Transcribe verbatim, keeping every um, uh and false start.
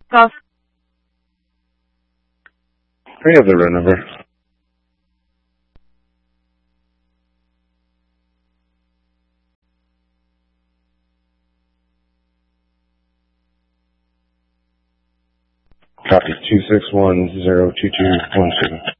Golf. We have the room number. Copy two six one zero two two one two.